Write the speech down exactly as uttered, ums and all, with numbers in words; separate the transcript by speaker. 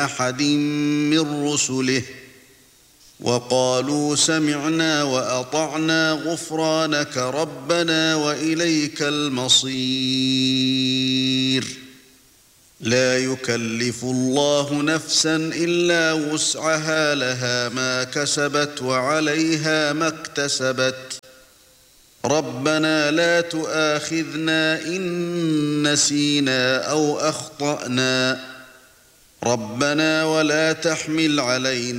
Speaker 1: أحد من رسله وقالوا سمعنا وأطعنا غفرانك ربنا وإليك المصير لا يكلف الله نفسا إلا وسعها لها ما كسبت وعليها ما اكتسبت ربنا لا تؤاخذنا إن نسينا أو أخطأنا ربنا ولا تحمل علينا